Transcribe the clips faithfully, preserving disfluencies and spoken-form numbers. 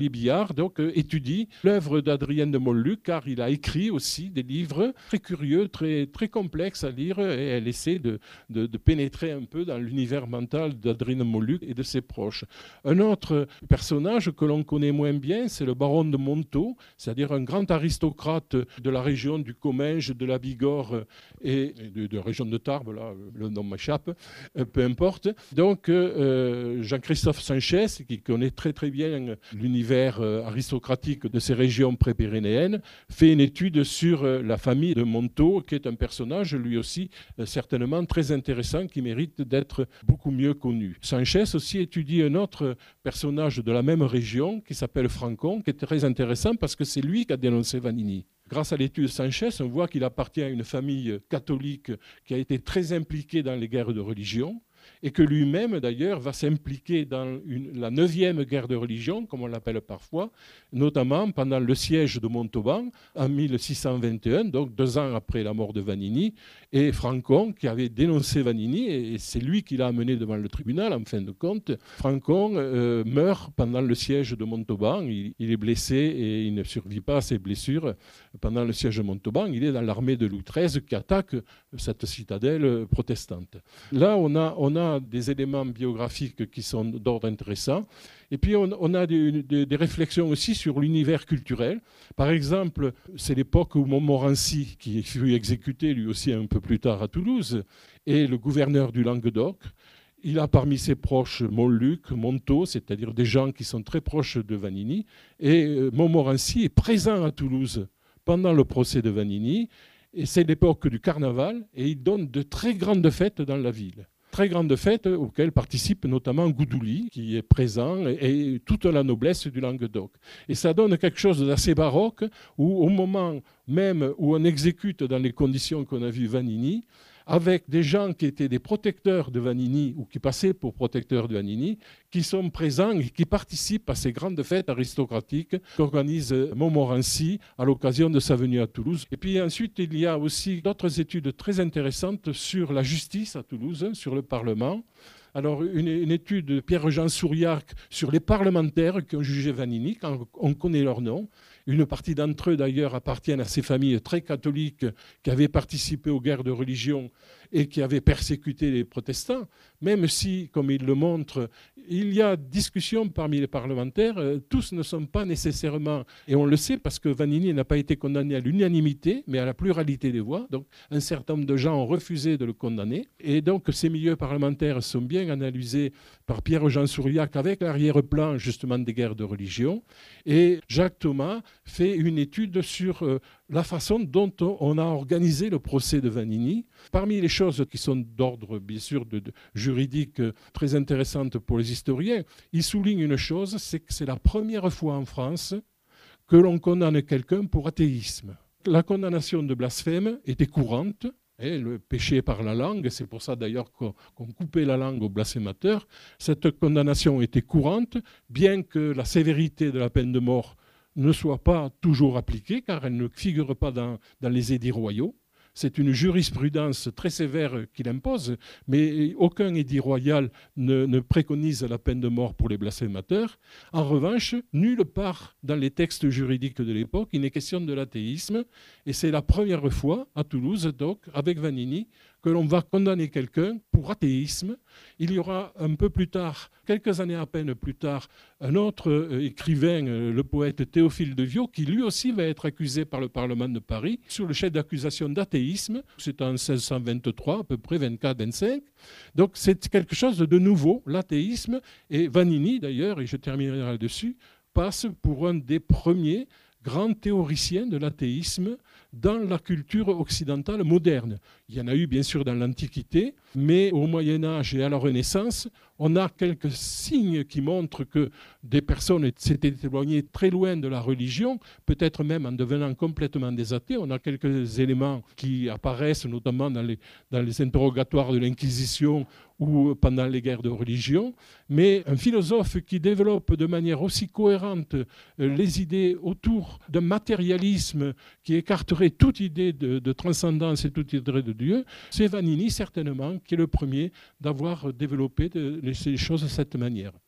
Billard donc, euh, étudie l'œuvre d'Adrien de Montluc, car il a écrit aussi des livres très curieux, très, très complexes à lire, et elle essaie de, de, de pénétrer un peu dans l'univers mental d'Adrien de Montluc et de ses proches. Un autre personnage que l'on connaît moins bien, c'est le baron de Montaut, c'est-à-dire un grand aristocrate de la région du Comminges, de la Bigorre et de, de la région de Tarbes, là, le nom m'échappe, peu importe. Donc, euh, Jean-Christophe Sanchez, qui connaît très très bien l'univers aristocratique de ces régions pré-pyrénéennes, fait une étude sur la famille de Montaut, qui est un personnage lui aussi certainement très intéressant, qui mérite d'être beaucoup mieux connu. Sanchez aussi étudie un autre personnage de la même région qui s'appelle Francon, qui est très intéressant parce que c'est lui qui a dénoncé Vanini. Grâce à l'étude de Sanchez, on voit qu'il appartient à une famille catholique qui a été très impliquée dans les guerres de religion, et que lui-même, d'ailleurs, va s'impliquer dans une, la neuvième guerre de religion, comme on l'appelle parfois, notamment pendant le siège de Montauban en mille six cent vingt et un, donc deux ans après la mort de Vanini, et Francon, qui avait dénoncé Vanini, et c'est lui qui l'a amené devant le tribunal, en fin de compte. Francon euh, meurt pendant le siège de Montauban, il, il est blessé et il ne survit pas à ses blessures pendant le siège de Montauban. Il est dans l'armée de Louis treize qui attaque cette citadelle protestante. Là, on a, on a des éléments biographiques qui sont d'ordre intéressant. Et puis, on, on a des, des, des réflexions aussi sur l'univers culturel. Par exemple, c'est l'époque où Montmorency, qui fut exécuté lui aussi un peu plus tard à Toulouse, est le gouverneur du Languedoc. Il a parmi ses proches Montluc, Montaut, c'est-à-dire des gens qui sont très proches de Vanini. Et Montmorency est présent à Toulouse pendant le procès de Vanini. Et c'est l'époque du carnaval, et il donne de très grandes fêtes dans la ville. Très grandes fêtes auxquelles participe notamment Goudouli, qui est présent, et, et toute la noblesse du Languedoc. Et ça donne quelque chose d'assez baroque, où au moment même où on exécute dans les conditions qu'on a vues Vanini, avec des gens qui étaient des protecteurs de Vanini ou qui passaient pour protecteurs de Vanini, qui sont présents et qui participent à ces grandes fêtes aristocratiques qu'organise Montmorency à l'occasion de sa venue à Toulouse. Et puis ensuite, il y a aussi d'autres études très intéressantes sur la justice à Toulouse, sur le Parlement. Alors, une, une étude de Pierre-Jean Souriac sur les parlementaires qui ont jugé Vanini, quand on connaît leur nom. Une partie d'entre eux, d'ailleurs, appartiennent à ces familles très catholiques qui avaient participé aux guerres de religion et qui avaient persécuté les protestants, même si, comme il le montre, il y a discussion parmi les parlementaires, tous ne sont pas nécessairement, et on le sait parce que Vanini n'a pas été condamné à l'unanimité, mais à la pluralité des voix, donc un certain nombre de gens ont refusé de le condamner, et donc ces milieux parlementaires sont bien analysés par Pierre-Jean Souriac avec l'arrière-plan justement des guerres de religion, et Jacques Thomas fait une étude sur euh, la façon dont on a organisé le procès de Vanini. Parmi les choses qui sont d'ordre, bien sûr, de, de juridique euh, très intéressantes pour les historiens, il souligne une chose, c'est que c'est la première fois en France que l'on condamne quelqu'un pour athéisme. La condamnation de blasphème était courante, et le péché par la langue, c'est pour ça d'ailleurs qu'on, qu'on coupait la langue aux blasphémateurs. Cette condamnation était courante, bien que la sévérité de la peine de mort ne soit pas toujours appliquée, car elle ne figure pas dans, dans les édits royaux. C'est une jurisprudence très sévère qu'il impose, mais aucun édit royal ne, ne préconise la peine de mort pour les blasphémateurs. En revanche, nulle part dans les textes juridiques de l'époque, il n'est question de l'athéisme, et c'est la première fois à Toulouse, donc, avec Vanini, que l'on va condamner quelqu'un pour athéisme. Il y aura un peu plus tard, quelques années à peine plus tard, un autre euh, écrivain, euh, le poète Théophile de Viau, qui lui aussi va être accusé par le Parlement de Paris sur le chef d'accusation d'athéisme. C'est en seize cent vingt-trois, à peu près vingt-quatre vingt-cinq. Donc c'est quelque chose de nouveau, l'athéisme. Et Vanini, d'ailleurs, et je terminerai là-dessus, passe pour un des premiers grands théoriciens de l'athéisme dans la culture occidentale moderne. Il y en a eu bien sûr dans l'Antiquité, mais au Moyen-Âge et à la Renaissance, on a quelques signes qui montrent que des personnes s'étaient éloignées très loin de la religion, peut-être même en devenant complètement des athées. On a quelques éléments qui apparaissent notamment dans les, dans les interrogatoires de l'Inquisition ou pendant les guerres de religion, mais un philosophe qui développe de manière aussi cohérente les idées autour d'un matérialisme qui écarterait toute idée de, de transcendance et toute idée de Dieu, c'est Vanini certainement qui est le premier d'avoir développé de, ces choses de cette manière.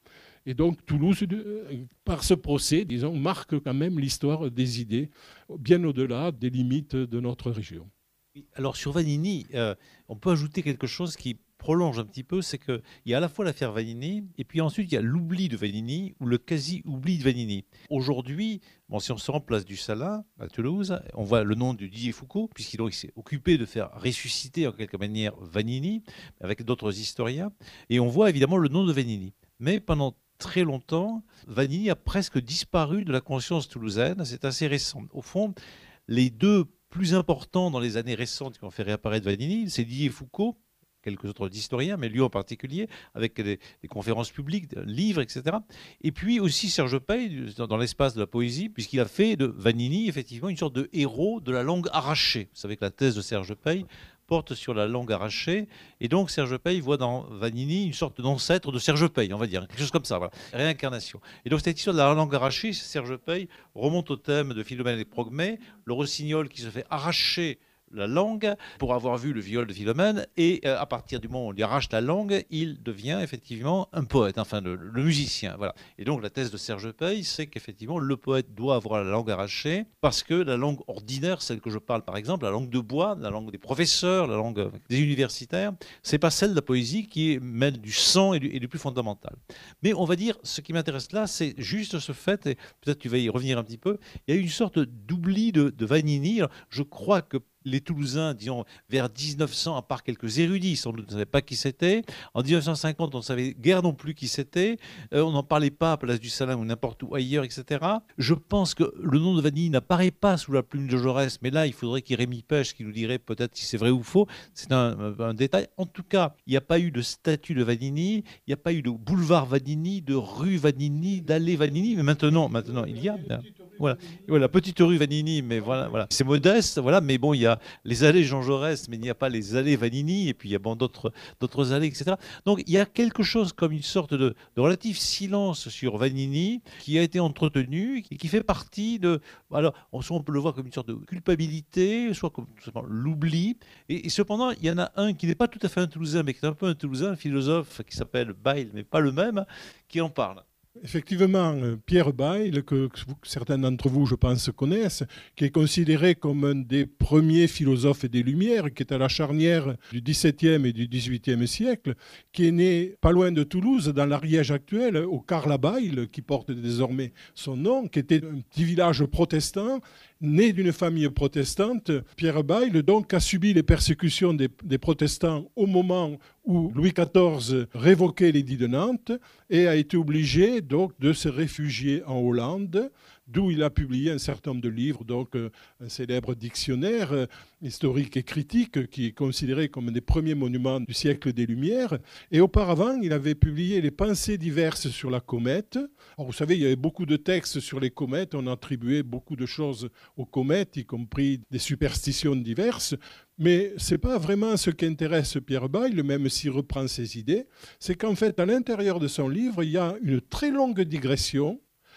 Et donc Toulouse, par ce procès, disons, marque quand même l'histoire des idées, bien au-delà des limites de notre région. Alors sur Vanini, euh, on peut ajouter quelque chose qui prolonge un petit peu, c'est qu'il y a à la fois l'affaire Vanini, et puis ensuite il y a l'oubli de Vanini, ou le quasi-oubli de Vanini. Aujourd'hui, bon, si on se rend place du Salin, à Toulouse, on voit le nom de Didier Foucault, puisqu'il s'est occupé de faire ressusciter en quelque manière Vanini, avec d'autres historiens, et on voit évidemment le nom de Vanini. Mais pendant très longtemps, Vanini a presque disparu de la conscience toulousaine, c'est assez récent. Au fond, les deux plus importants dans les années récentes qui ont fait réapparaître Vanini, c'est Didier Foucault, quelques autres historiens, mais lui en particulier, avec des, des conférences publiques, des livres, et cetera. Et puis aussi Serge Pey, dans, dans l'espace de la poésie, puisqu'il a fait de Vanini, effectivement, une sorte de héros de la langue arrachée. Vous savez que la thèse de Serge Pey porte sur la langue arrachée, et donc Serge Pey voit dans Vanini une sorte d'ancêtre de Serge Pey, on va dire, quelque chose comme ça, voilà. Réincarnation. Et donc cette histoire de la langue arrachée, Serge Pey remonte au thème de Philomèle et Progmée, le rossignol qui se fait arracher la langue pour avoir vu le viol de Philomèle, et euh, à partir du moment où on lui arrache la langue, il devient effectivement un poète, enfin le, le musicien. Voilà. Et donc la thèse de Serge Pey, c'est qu'effectivement le poète doit avoir la langue arrachée, parce que la langue ordinaire, celle que je parle par exemple, la langue de bois, la langue des professeurs, la langue des universitaires, c'est pas celle de la poésie qui mêle du sang et du, et du plus fondamental. Mais on va dire, ce qui m'intéresse là, c'est juste ce fait, et peut-être tu vas y revenir un petit peu, il y a eu une sorte d'oubli de, de Vanini. Alors, je crois que les Toulousains, disons, vers dix-neuf cents, à part quelques érudits, sans doute ne savaient pas qui c'était. En dix-neuf cent cinquante, on ne savait guère non plus qui c'était. Euh, on n'en parlait pas à Place du Salin ou n'importe où ailleurs, et cetera. Je pense que le nom de Vanini n'apparaît pas sous la plume de Jaurès, mais là, il faudrait qu'il y ait Rémi Pêche qui nous dirait peut-être si c'est vrai ou faux. C'est un, un détail. En tout cas, il n'y a pas eu de statue de Vanini, il n'y a pas eu de boulevard Vanini, de rue Vanini, d'allée Vanini, mais maintenant, maintenant, il y a... Voilà, voilà, petite rue Vanini, mais voilà, voilà. C'est modeste, voilà, mais bon, il y a les allées Jean Jaurès, mais il n'y a pas les allées Vanini, et puis il y a bon, d'autres, d'autres allées, et cetera. Donc il y a quelque chose comme une sorte de, de relatif silence sur Vanini qui a été entretenu et qui fait partie de. Alors, soit on peut le voir comme une sorte de culpabilité, soit comme tout simplement l'oubli. Et, et cependant, il y en a un qui n'est pas tout à fait un Toulousain, mais qui est un peu un Toulousain, un philosophe qui s'appelle Bayle, mais pas le même, qui en parle. Effectivement, Pierre Bayle, que, que certains d'entre vous, je pense, connaissent, qui est considéré comme un des premiers philosophes des Lumières, qui est à la charnière du dix-septième et du dix-huitième siècle, qui est né pas loin de Toulouse, dans l'Ariège actuel, au Carlabaille, qui porte désormais son nom, qui était un petit village protestant, né d'une famille protestante. Pierre Bayle donc a subi les persécutions des, des protestants au moment où Louis quatorze révoquait l'édit de Nantes et a été obligé donc de se réfugier en Hollande, d'où il a publié un certain nombre de livres, donc un célèbre dictionnaire historique et critique qui est considéré comme un des premiers monuments du siècle des Lumières. Et auparavant, il avait publié les Pensées diverses sur la comète. Alors, vous savez, il y avait beaucoup de textes sur les comètes, on attribuait beaucoup de choses aux comètes, y compris des superstitions diverses. Mais ce n'est pas vraiment ce qui intéresse Pierre Bayle, même s'il reprend ses idées. C'est qu'en fait, à l'intérieur de son livre, il y a une très longue digression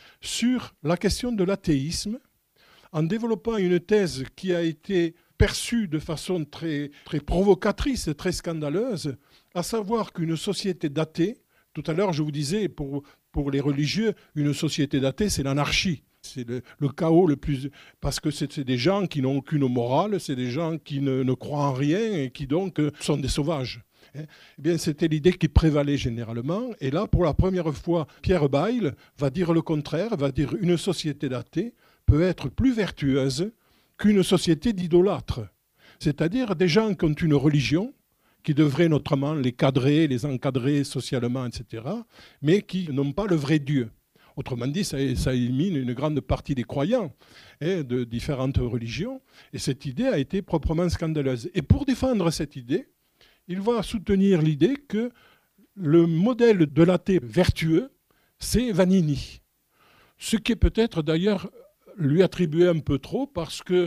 sur la question de l'athéisme, en développant une thèse qui a été perçue de façon très, très provocatrice, très scandaleuse, à savoir qu'une société d'athées, tout à l'heure je vous disais, pour, pour les religieux, une société d'athées, c'est l'anarchie. C'est le, le chaos le plus... Parce que c'est, c'est des gens qui n'ont aucune morale, c'est des gens qui ne, ne croient en rien et qui donc sont des sauvages. Eh bien, c'était l'idée qui prévalait généralement. Et là, pour la première fois, Pierre Bayle va dire le contraire, va dire une société d'athées peut être plus vertueuse qu'une société d'idolâtres. C'est-à-dire des gens qui ont une religion, qui devraient notamment les cadrer, les encadrer socialement, et cetera, mais qui n'ont pas le vrai Dieu. Autrement dit, ça, ça élimine une grande partie des croyants hein, de différentes religions. Et cette idée a été proprement scandaleuse. Et pour défendre cette idée, il va soutenir l'idée que le modèle de l'athée vertueux, c'est Vanini. Ce qui est peut-être d'ailleurs lui attribué un peu trop parce que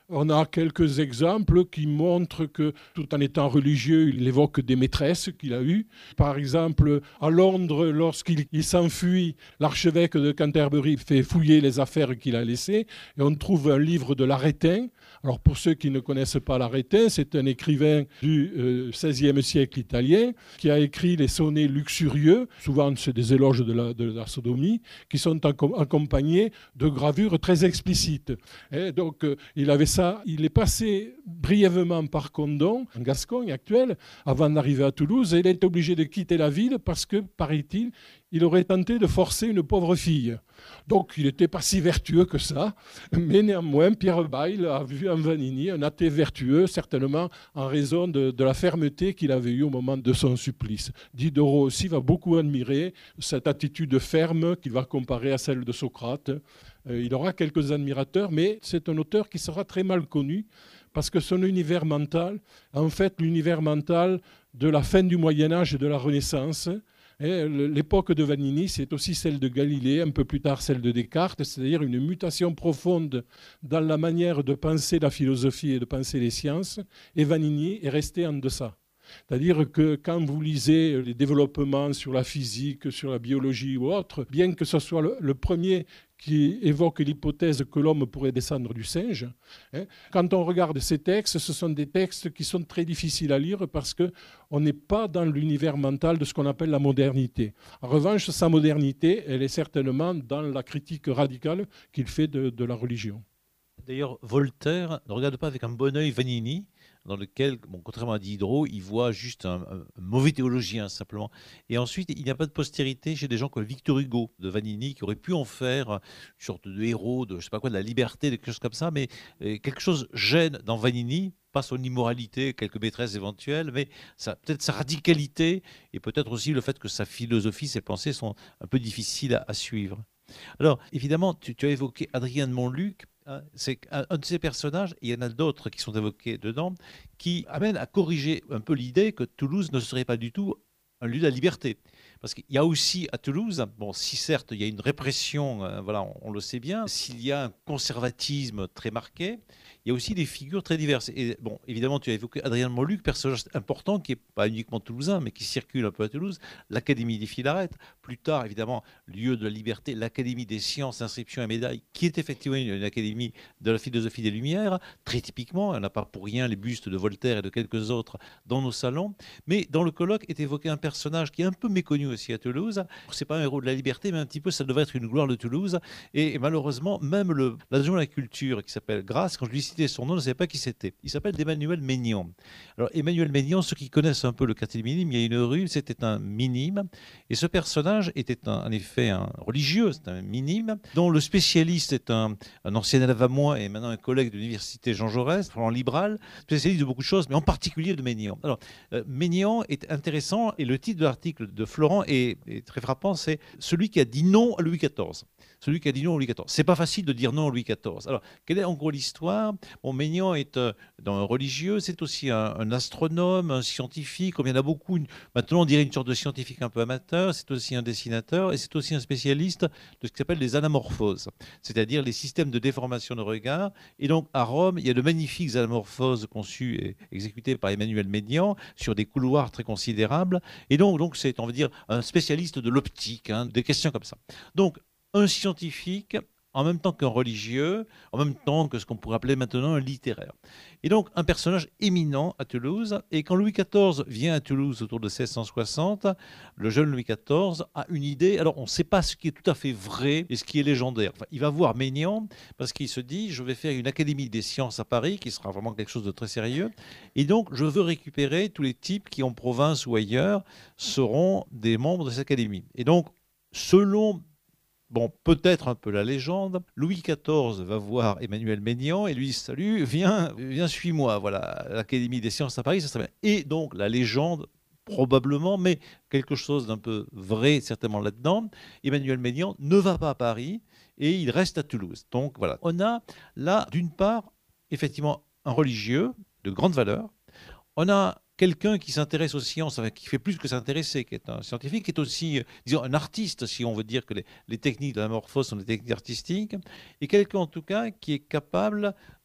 On a quelques exemples qui montrent que, tout en étant religieux, il évoque des maîtresses qu'il a eues. Par exemple, à Londres, lorsqu'il il s'enfuit, l'archevêque de Canterbury fait fouiller les affaires qu'il a laissées et on trouve un livre de l'Arétin. Alors, pour ceux qui ne connaissent pas l'Arétin, c'est un écrivain du euh, seizième siècle italien qui a écrit les sonnets luxurieux, souvent c'est des éloges de la, de la sodomie, qui sont accompagnés de gravures très explicites. Et donc, euh, il avait ça, il est passé brièvement par Condom, en Gascogne actuelle, avant d'arriver à Toulouse, et il est obligé de quitter la ville parce que, paraît-il, il aurait tenté de forcer une pauvre fille. Donc, il n'était pas si vertueux que ça, mais néanmoins, Pierre Bayle a vu en Vanini un athée vertueux, certainement en raison de, de la fermeté qu'il avait eue au moment de son supplice. Diderot aussi va beaucoup admirer cette attitude ferme qu'il va comparer à celle de Socrate. Euh, il aura quelques admirateurs, mais c'est un auteur qui sera très mal connu parce que son univers mental, en fait, l'univers mental de la fin du Moyen-Âge et de la Renaissance. Et l'époque de Vanini, c'est aussi celle de Galilée, un peu plus tard celle de Descartes, c'est-à-dire une mutation profonde dans la manière de penser la philosophie et de penser les sciences. Et Vanini est resté en deçà. C'est-à-dire que quand vous lisez les développements sur la physique, sur la biologie ou autre, bien que ce soit le, le premier qui évoque l'hypothèse que l'homme pourrait descendre du singe, hein, quand on regarde ces textes, ce sont des textes qui sont très difficiles à lire parce qu'on n'est pas dans l'univers mental de ce qu'on appelle la modernité. En revanche, sa modernité, elle est certainement dans la critique radicale qu'il fait de, de la religion. D'ailleurs, Voltaire ne regarde pas avec un bon œil Vanini, dans lequel, bon, contrairement à Diderot, il voit juste un, un mauvais théologien, simplement. Et ensuite, il n'y a pas de postérité chez des gens comme Victor Hugo de Vanini, qui aurait pu en faire une sorte de héros, de je sais pas quoi, de la liberté, quelque chose comme ça, mais euh, quelque chose gêne dans Vanini, pas son immoralité, quelques maîtresses éventuelles, mais ça, peut-être sa radicalité, et peut-être aussi le fait que sa philosophie, ses pensées sont un peu difficiles à, à suivre. Alors, évidemment, tu, tu as évoqué Adrien de Montluc. C'est un, un de ces personnages, et il y en a d'autres qui sont évoqués dedans, qui amènent à corriger un peu l'idée que Toulouse ne serait pas du tout un lieu de la liberté. Parce qu'il y a aussi à Toulouse, bon, si certes il y a une répression, euh, voilà, on, on le sait bien, s'il y a un conservatisme très marqué, il y a aussi des figures très diverses. Et bon, évidemment, tu as évoqué Adrien de Montluc, personnage important qui n'est pas uniquement toulousain, mais qui circule un peu à Toulouse, l'Académie des Philarètes, plus tard, évidemment, lieu de la liberté, l'Académie des sciences, inscriptions et médailles, qui est effectivement une, une académie de la philosophie des Lumières, très typiquement, on n'a pas pour rien les bustes de Voltaire et de quelques autres dans nos salons, mais dans le colloque est évoqué un personnage qui est un peu méconnu aussi à Toulouse. C'est pas un héros de la liberté, mais un petit peu, ça devrait être une gloire de Toulouse. Et, et malheureusement, même le, l'adjoint de la culture qui s'appelle Grasse, quand je lui citais son nom, ne savait pas qui c'était. Il s'appelle Emmanuel Maignan. Alors, Emmanuel Maignan, ceux qui connaissent un peu le quartier minime, il y a une rue, c'était un minime. Et ce personnage était un, en effet un religieux, c'est un minime, dont le spécialiste est un, un ancien élève à moi et maintenant un collègue de l'université Jean Jaurès, Florent Libral, spécialiste de beaucoup de choses, mais en particulier de Maignan. Alors, euh, Maignan est intéressant et le titre de l'article de Florent est, est très frappant, c'est « Celui qui a dit non à Louis quatorze ». Celui qui a dit non à Louis quatorze. C'est pas facile de dire non à Louis quatorze. Alors, quelle est en gros l'histoire? Bon, Maignan est euh, dans un religieux, c'est aussi un, un astronome, un scientifique, comme il y en a beaucoup. Une, maintenant, on dirait une sorte de scientifique un peu amateur. C'est aussi un dessinateur et c'est aussi un spécialiste de ce qui s'appelle les anamorphoses, c'est-à-dire les systèmes de déformation de regard. Et donc, à Rome, il y a de magnifiques anamorphoses conçues et exécutées par Emmanuel Maignan sur des couloirs très considérables. Et donc, donc c'est, on va dire, un spécialiste de l'optique, hein, des questions comme ça. Donc, un scientifique en même temps qu'un religieux, en même temps que ce qu'on pourrait appeler maintenant un littéraire. Et donc un personnage éminent à Toulouse. Et quand Louis quatorze vient à Toulouse autour de seize cent soixante, le jeune Louis quatorze a une idée. Alors on ne sait pas ce qui est tout à fait vrai et ce qui est légendaire. Enfin, il va voir Maignan parce qu'il se dit je vais faire une académie des sciences à Paris qui sera vraiment quelque chose de très sérieux. Et donc je veux récupérer tous les types qui en province ou ailleurs seront des membres de cette académie. Et donc selon Bon, peut-être un peu la légende. Louis quatorze va voir Emmanuel Maignan et lui dit « Salut, viens, viens suis-moi. Voilà, l'Académie des sciences à Paris, ça serait bien. » Et donc, la légende, probablement, mais quelque chose d'un peu vrai certainement là-dedans, Emmanuel Maignan ne va pas à Paris et il reste à Toulouse. Donc, voilà. On a là, d'une part, effectivement, un religieux de grande valeur. On a quelqu'un qui s'intéresse aux sciences, enfin, qui fait plus que s'intéresser, qui est un scientifique, qui est aussi, disons, un artiste, si on veut dire que les, les techniques de la morphose sont des techniques artistiques, et quelqu'un en tout cas qui est capable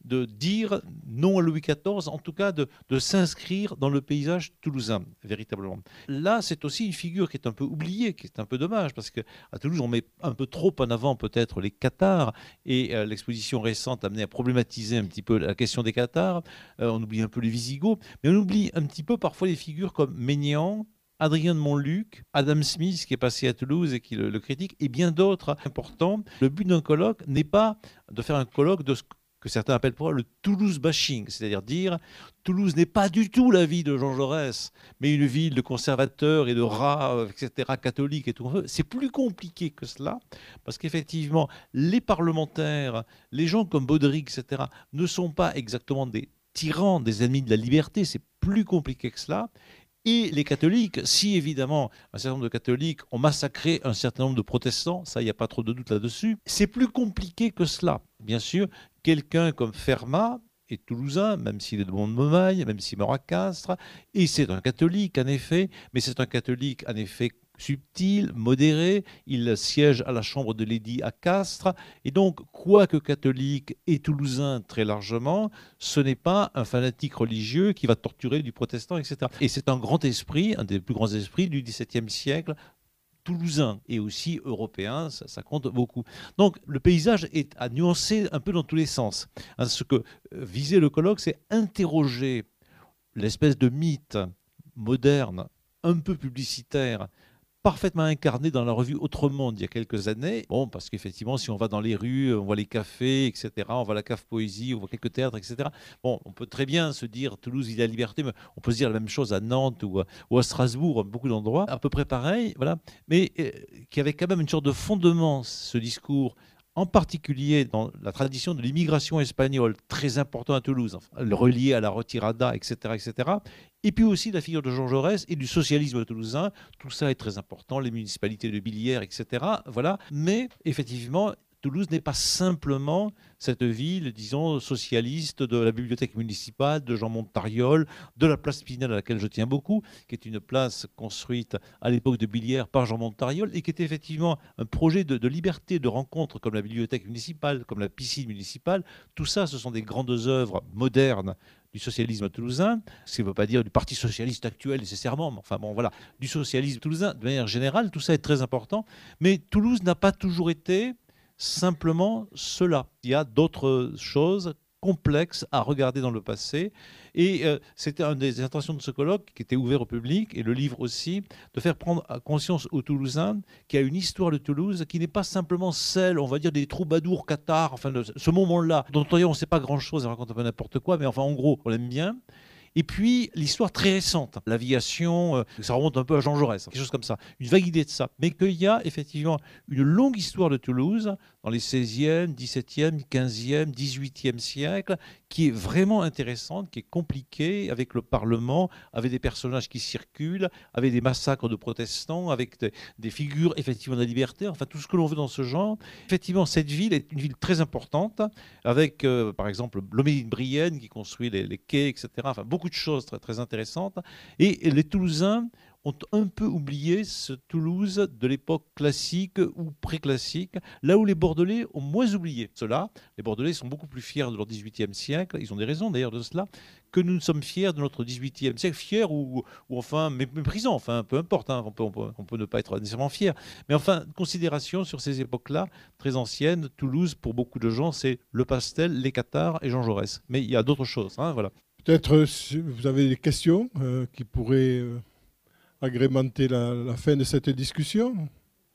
de dire non à Louis quatorze, en tout cas de, de s'inscrire dans le paysage toulousain, véritablement. Là, c'est aussi une figure qui est un peu oubliée, qui est un peu dommage, parce qu'à Toulouse, on met un peu trop en avant peut-être les Cathares, et euh, l'exposition récente a amené à problématiser un petit peu la question des Cathares. Euh, on oublie un peu les Visigoths, mais on oublie un petit peu parfois les figures comme Maignan, Adrien de Montluc, Adam Smith qui est passé à Toulouse et qui le, le critique, et bien d'autres importants. Le but d'un colloque n'est pas de faire un colloque de ce que certains appellent pour le Toulouse bashing, c'est-à-dire dire Toulouse n'est pas du tout la ville de Jean Jaurès, mais une ville de conservateurs et de rats, et cetera, catholiques et tout. C'est plus compliqué que cela, parce qu'effectivement, les parlementaires, les gens comme Baudry, et cetera, ne sont pas exactement des tyrans, des ennemis de la liberté, c'est plus compliqué que cela. Et les catholiques, si évidemment un certain nombre de catholiques ont massacré un certain nombre de protestants, ça, il n'y a pas trop de doute là-dessus, c'est plus compliqué que cela. Bien sûr, quelqu'un comme Fermat est toulousain, même s'il est de Mont-de-Momaille, même s'il meurt à Castres, et c'est un catholique en effet, mais c'est un catholique en effet subtil, modéré, il siège à la chambre de l'édit à Castres, et donc, quoique catholique et toulousain très largement, ce n'est pas un fanatique religieux qui va torturer du protestant, et cetera. Et c'est un grand esprit, un des plus grands esprits du dix-septième siècle, toulousain et aussi européen, ça, ça compte beaucoup. Donc le paysage est à nuancer un peu dans tous les sens. Hein, ce que visait le colloque, c'est interroger l'espèce de mythe moderne, un peu publicitaire, parfaitement incarné dans la revue Autre Monde il y a quelques années. Bon, parce qu'effectivement, si on va dans les rues, on voit les cafés, et cetera, on voit la cave poésie, on voit quelques théâtres, et cetera. Bon, on peut très bien se dire Toulouse, il y a la liberté, mais on peut se dire la même chose à Nantes ou à, ou à Strasbourg, beaucoup d'endroits, à peu près pareil, voilà. Mais euh, qui avait quand même une sorte de fondement, ce discours, en particulier dans la tradition de l'immigration espagnole, très important à Toulouse, enfin, relié à la retirada, et cetera, et cetera. Et puis aussi la figure de Jean Jaurès et du socialisme toulousain. Tout ça est très important, les municipalités de Billière, et cetera. Voilà. Mais effectivement, Toulouse n'est pas simplement cette ville, disons, socialiste de la bibliothèque municipale, de Jean Montariol, de la place Pinel à laquelle je tiens beaucoup, qui est une place construite à l'époque de Billière par Jean Montariol et qui était effectivement un projet de, de liberté, de rencontre comme la bibliothèque municipale, comme la piscine municipale. Tout ça, ce sont des grandes œuvres modernes du socialisme toulousain, ce qui ne veut pas dire du parti socialiste actuel nécessairement, mais enfin bon voilà, du socialisme toulousain de manière générale, tout ça est très important, mais Toulouse n'a pas toujours été simplement cela. Il y a d'autres choses complexes à regarder dans le passé. Et euh, c'était une des intentions de ce colloque qui était ouvert au public, et le livre aussi, de faire prendre conscience aux Toulousains qu'il y a une histoire de Toulouse qui n'est pas simplement celle, on va dire, des troubadours cathares, enfin de ce moment-là, dont on ne sait pas grand-chose, on raconte un peu n'importe quoi, mais enfin en gros, on l'aime bien. Et puis, l'histoire très récente, l'aviation, euh, ça remonte un peu à Jean Jaurès, quelque chose comme ça, une vague idée de ça. Mais qu'il y a effectivement une longue histoire de Toulouse, dans les seizième, dix-septième, quinzième, dix-huitième siècle, qui est vraiment intéressante, qui est compliquée, avec le Parlement, avec des personnages qui circulent, avec des massacres de protestants, avec des, des figures effectivement de la liberté, enfin tout ce que l'on veut dans ce genre. Effectivement, cette ville est une ville très importante, avec euh, par exemple l'Homélie de Brienne qui construit les, les quais, et cetera. Enfin, beaucoup de choses très, très intéressantes. Et les Toulousains ont un peu oublié ce Toulouse de l'époque classique ou pré-classique, là où les Bordelais ont moins oublié cela. Les Bordelais sont beaucoup plus fiers de leur dix-huitième siècle, ils ont des raisons d'ailleurs de cela, que nous sommes fiers de notre dix-huitième siècle, fiers ou, ou enfin méprisants, enfin peu importe, hein, on, peut, on, peut, on peut ne pas être nécessairement fiers. Mais enfin, considération sur ces époques-là, très anciennes, Toulouse, pour beaucoup de gens, c'est le pastel, les Cathares et Jean Jaurès. Mais il y a d'autres choses, hein, voilà. Peut-être si vous avez des questions euh, qui pourraient euh, agrémenter la, la fin de cette discussion.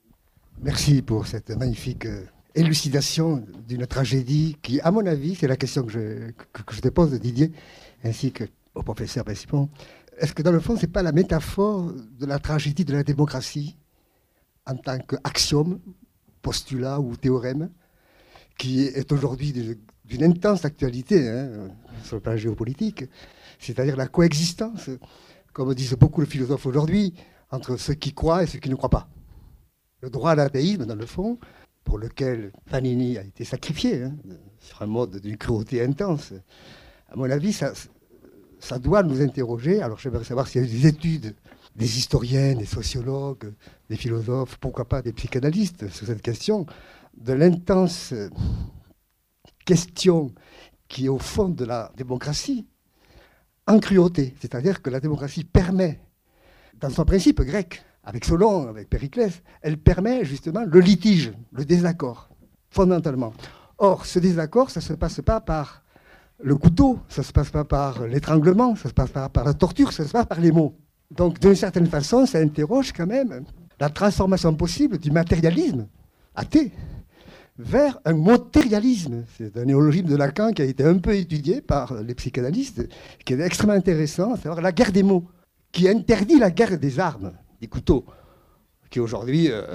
Merci pour cette magnifique euh, élucidation d'une tragédie qui, à mon avis, c'est la question que je, que, que je te pose, Didier, ainsi qu'au professeur Bessimon. Est-ce que dans le fond, ce n'est pas la métaphore de la tragédie de la démocratie en tant qu'axiome, postulat ou théorème, qui est aujourd'hui d'une intense actualité hein, sur le plan géopolitique, c'est-à-dire la coexistence, comme disent beaucoup de philosophes aujourd'hui, entre ceux qui croient et ceux qui ne croient pas. Le droit à l'athéisme, dans le fond, pour lequel Vanini a été sacrifié, hein, sur un mode d'une cruauté intense, à mon avis, ça, ça doit nous interroger. Alors j'aimerais savoir s'il y a eu des études, des historiens, des sociologues, des philosophes, pourquoi pas des psychanalystes sur cette question, de l'intense question qui est au fond de la démocratie, en cruauté. C'est-à-dire que la démocratie permet, dans son principe grec, avec Solon, avec Périclès, elle permet justement le litige, le désaccord, fondamentalement. Or, ce désaccord, ça ne se passe pas par le couteau, ça ne se passe pas par l'étranglement, ça ne se passe pas par la torture, ça se passe par les mots. Donc, d'une certaine façon, ça interroge quand même la transformation possible du matérialisme athée vers un matérialisme. C'est un néologisme de Lacan qui a été un peu étudié par les psychanalystes, qui est extrêmement intéressant, à savoir la guerre des mots, qui interdit la guerre des armes, des couteaux, qui aujourd'hui, euh,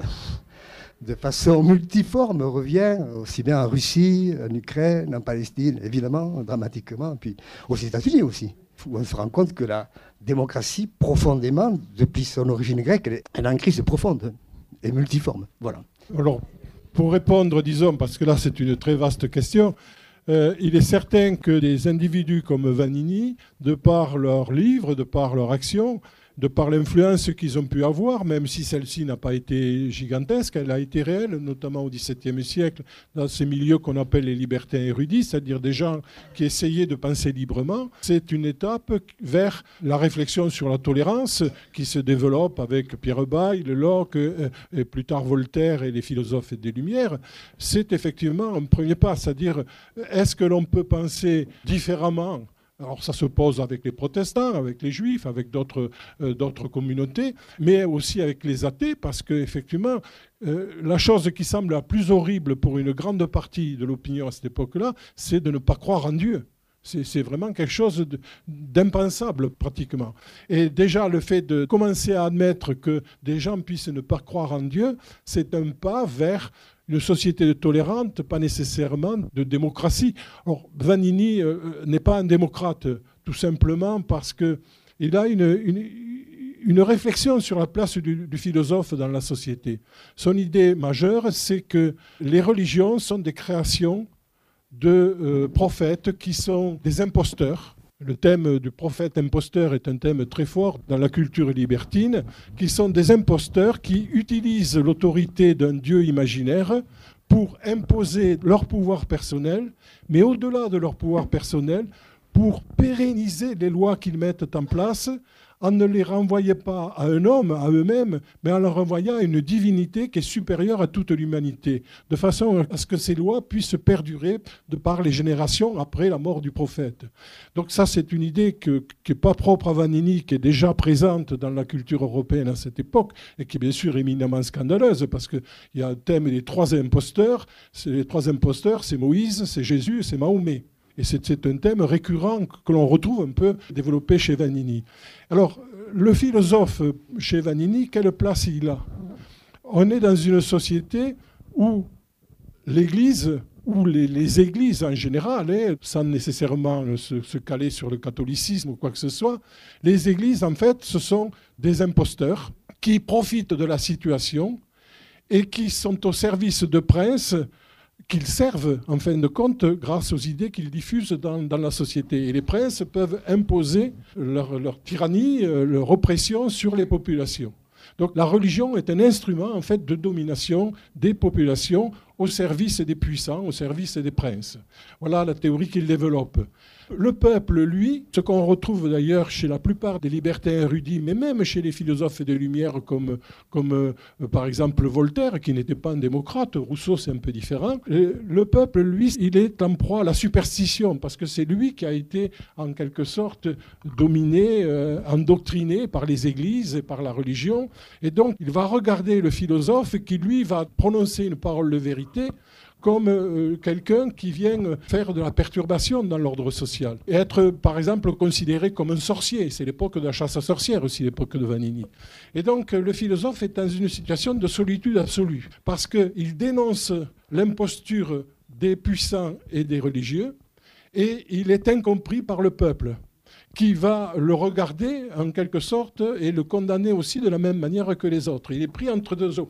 de façon multiforme, revient aussi bien en Russie, en Ukraine, en Palestine, évidemment, dramatiquement, puis aux États-Unis aussi, où on se rend compte que la démocratie, profondément, depuis son origine grecque, elle est, elle est en crise profonde et multiforme. Voilà. Alors, pour répondre, disons, parce que là c'est une très vaste question, euh, il est certain que des individus comme Vanini, de par leurs livres, de par leur action, de par l'influence qu'ils ont pu avoir, même si celle-ci n'a pas été gigantesque, elle a été réelle, notamment au dix-septième siècle, dans ces milieux qu'on appelle les libertins érudits, c'est-à-dire des gens qui essayaient de penser librement. C'est une étape vers la réflexion sur la tolérance qui se développe avec Pierre Bayle, Locke, et plus tard Voltaire et les philosophes des Lumières. C'est effectivement un premier pas, c'est-à-dire est-ce que l'on peut penser différemment ? Alors ça se pose avec les protestants, avec les juifs, avec d'autres euh, d'autres communautés, mais aussi avec les athées, parce qu'effectivement, euh, la chose qui semble la plus horrible pour une grande partie de l'opinion à cette époque-là, c'est de ne pas croire en Dieu. C'est, c'est vraiment quelque chose de, d'impensable, pratiquement. Et déjà, le fait de commencer à admettre que des gens puissent ne pas croire en Dieu, c'est un pas vers une société tolérante, pas nécessairement de démocratie. Alors, Vanini euh, n'est pas un démocrate, tout simplement parce qu'il a une, une, une réflexion sur la place du, du philosophe dans la société. Son idée majeure, c'est que les religions sont des créations de euh, prophètes qui sont des imposteurs. Le thème du prophète imposteur est un thème très fort dans la culture libertine, qui sont des imposteurs qui utilisent l'autorité d'un dieu imaginaire pour imposer leur pouvoir personnel, mais au-delà de leur pouvoir personnel, pour pérenniser les lois qu'ils mettent en place, en ne les renvoyant pas à un homme, à eux-mêmes, mais en leur renvoyant à une divinité qui est supérieure à toute l'humanité, de façon à ce que ces lois puissent perdurer de par les générations après la mort du prophète. Donc ça, c'est une idée que, qui n'est pas propre à Vanini, qui est déjà présente dans la culture européenne à cette époque, et qui est bien sûr éminemment scandaleuse, parce qu'il y a un thème des trois imposteurs. C'est les trois imposteurs, c'est Moïse, c'est Jésus, c'est Mahomet. Et c'est, c'est un thème récurrent que l'on retrouve un peu développé chez Vanini. Alors, le philosophe chez Vanini, quelle place il a ? On est dans une société où l'Église, ou les, les églises en général, hein, sans nécessairement se, se caler sur le catholicisme ou quoi que ce soit, les églises, en fait, ce sont des imposteurs qui profitent de la situation et qui sont au service de princes qu'ils servent, en fin de compte, grâce aux idées qu'ils diffusent dans, dans la société. Et les princes peuvent imposer leur, leur tyrannie, leur oppression sur les populations. Donc la religion est un instrument, en fait, de domination des populations au service des puissants, au service des princes. Voilà la théorie qu'il développe. Le peuple, lui, ce qu'on retrouve d'ailleurs chez la plupart des libertins érudits, mais même chez les philosophes des Lumières comme, comme euh, par exemple Voltaire, qui n'était pas un démocrate, Rousseau c'est un peu différent, le peuple, lui, il est en proie à la superstition, parce que c'est lui qui a été en quelque sorte dominé, euh, endoctriné par les églises et par la religion, et donc il va regarder le philosophe qui, lui, va prononcer une parole de vérité, comme euh, quelqu'un qui vient faire de la perturbation dans l'ordre social. Et être, par exemple, considéré comme un sorcier. C'est l'époque de la chasse aux sorcières aussi, l'époque de Vanini. Et donc, le philosophe est dans une situation de solitude absolue, parce qu'il dénonce l'imposture des puissants et des religieux, et il est incompris par le peuple, qui va le regarder en quelque sorte et le condamner aussi de la même manière que les autres. Il est pris entre deux eaux.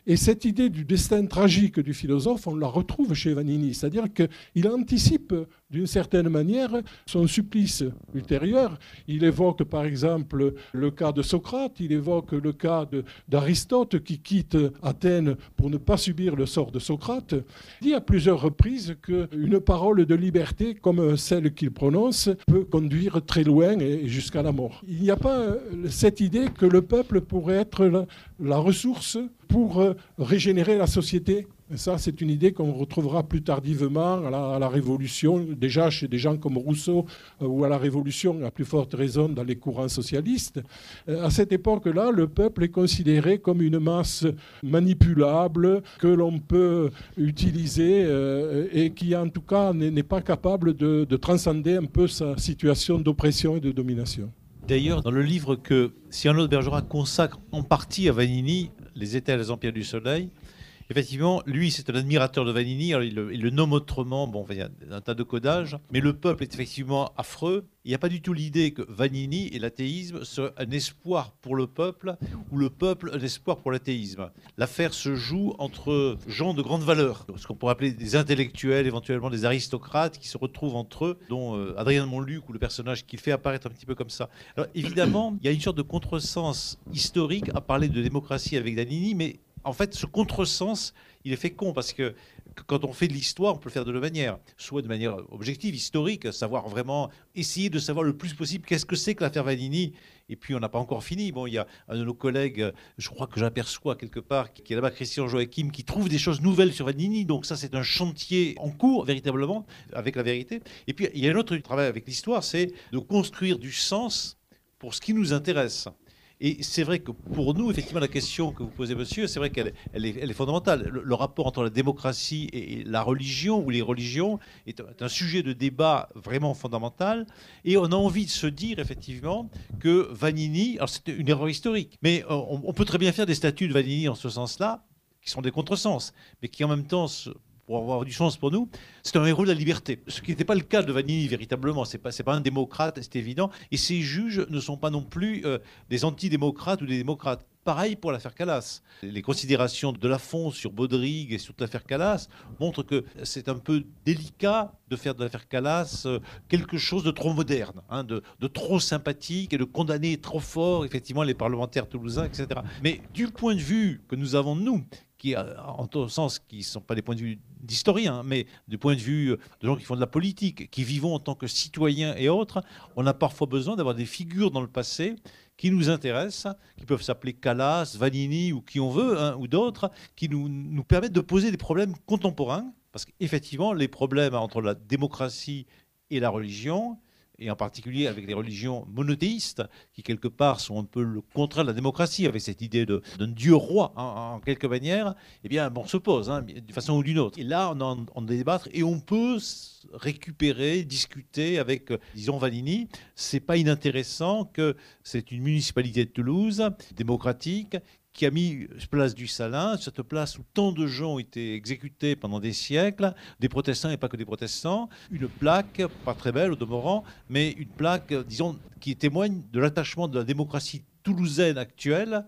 Et cette idée du destin tragique du philosophe, on la retrouve chez Vanini, c'est-à-dire qu'il anticipe d'une certaine manière son supplice ultérieur. Il évoque par exemple le cas de Socrate, il évoque le cas de, d'Aristote qui quitte Athènes pour ne pas subir le sort de Socrate. Il dit à plusieurs reprises qu'une parole de liberté comme celle qu'il prononce peut conduire très loin et jusqu'à la mort. Il n'y a pas cette idée que le peuple pourrait être la, la ressource pour régénérer la société. Et ça, c'est une idée qu'on retrouvera plus tardivement à la, à la Révolution, déjà chez des gens comme Rousseau, euh, ou à la Révolution, à plus forte raison dans les courants socialistes. Euh, à cette époque-là, le peuple est considéré comme une masse manipulable que l'on peut utiliser euh, et qui, en tout cas, n'est, n'est pas capable de, de transcender un peu sa situation d'oppression et de domination. D'ailleurs, dans le livre que Cyrano de Bergerac consacre en partie à Vanini, Les Étés et les Empires du Soleil, effectivement, lui, c'est un admirateur de Vanini. Alors, il, le, il le nomme autrement. Bon, il y a un tas de codages. Mais le peuple est effectivement affreux. Il n'y a pas du tout l'idée que Vanini et l'athéisme soient un espoir pour le peuple ou le peuple un espoir pour l'athéisme. L'affaire se joue entre gens de grande valeur, ce qu'on pourrait appeler des intellectuels, éventuellement des aristocrates qui se retrouvent entre eux, dont euh, Adrien de Montluc ou le personnage qu'il fait apparaître un petit peu comme ça. Alors, évidemment, il y a une sorte de contresens historique à parler de démocratie avec Vanini, mais en fait, ce contresens, il est fécond parce que quand on fait de l'histoire, on peut le faire de deux manières. Soit de manière objective, historique, savoir vraiment, essayer de savoir le plus possible qu'est-ce que c'est que l'affaire Vanini. Et puis, on n'a pas encore fini. Bon, il y a un de nos collègues, je crois que j'aperçois quelque part, qui est là-bas, Christian Joachim, qui trouve des choses nouvelles sur Vanini. Donc ça, c'est un chantier en cours, véritablement, avec la vérité. Et puis, il y a un autre travail avec l'histoire, c'est de construire du sens pour ce qui nous intéresse. Et c'est vrai que pour nous, effectivement, la question que vous posez, monsieur, c'est vrai qu'elle elle est, elle est fondamentale. Le, le rapport entre la démocratie et la religion, ou les religions, est un sujet de débat vraiment fondamental. Et on a envie de se dire, effectivement, que Vanini, alors c'est une erreur historique, mais on, on peut très bien faire des statues de Vanini en ce sens-là, qui sont des contresens, mais qui en même temps... Se, pour avoir du sens pour nous, c'est un héros de la liberté. Ce qui n'était pas le cas de Vanini, véritablement. Ce n'est pas, c'est pas un démocrate, c'est évident. Et ces juges ne sont pas non plus euh, des antidémocrates ou des démocrates. Pareil pour l'affaire Calas. Les considérations de Lafon sur Baudrigue et sur l'affaire Calas montrent que c'est un peu délicat de faire de l'affaire Calas euh, quelque chose de trop moderne, hein, de, de trop sympathique et de condamner trop fort, effectivement, les parlementaires toulousains, et cetera. Mais du point de vue que nous avons, nous, qui, en tout sens, qui ne sont pas des points de vue d'historiens, mais du point de vue de gens qui font de la politique, qui vivons en tant que citoyens et autres, on a parfois besoin d'avoir des figures dans le passé qui nous intéressent, qui peuvent s'appeler Calas, Vanini ou qui on veut, hein, ou d'autres, qui nous, nous permettent de poser des problèmes contemporains, parce qu'effectivement, les problèmes entre la démocratie et la religion, et en particulier avec les religions monothéistes, qui quelque part sont un peu le contraire de la démocratie, avec cette idée de, d'un dieu roi, hein, en quelque manière, eh bien, bon, on se pose, hein, d'une façon ou d'une autre. Et là, on en, on débattre, et on peut récupérer, discuter avec, disons, Vanini. C'est pas inintéressant que c'est une municipalité de Toulouse, démocratique, qui a mis place du Salin, cette place où tant de gens ont été exécutés pendant des siècles, des protestants et pas que des protestants, une plaque, pas très belle au demeurant, mais une plaque, disons, qui témoigne de l'attachement de la démocratie toulousaine actuelle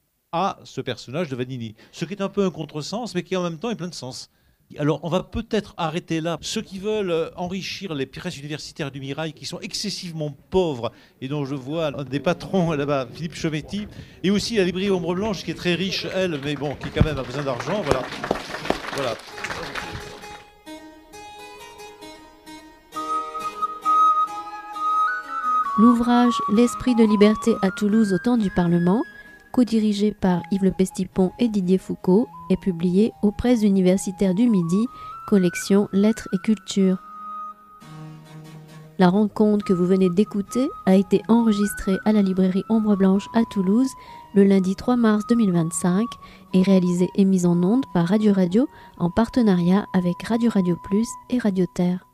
à ce personnage de Vanini. Ce qui est un peu un contresens, mais qui en même temps est plein de sens. Alors, on va peut-être arrêter là. Ceux qui veulent enrichir les presses universitaires du Mirail, qui sont excessivement pauvres, et dont je vois un des patrons là-bas, Philippe Chemetti, et aussi la librairie Ombre Blanche, qui est très riche, elle, mais bon, qui quand même a besoin d'argent, voilà. Voilà. L'ouvrage « L'esprit de liberté à Toulouse au temps du Parlement », co-dirigé par Yves Le Pestipon et Didier Foucault, est publié aux Presses universitaires du Midi, collection Lettres et Culture. La rencontre que vous venez d'écouter a été enregistrée à la librairie Ombre Blanche à Toulouse le lundi trois mars deux mille vingt-cinq et réalisée et mise en onde par Radio Radio en partenariat avec Radio Radio Plus et Radio Terre.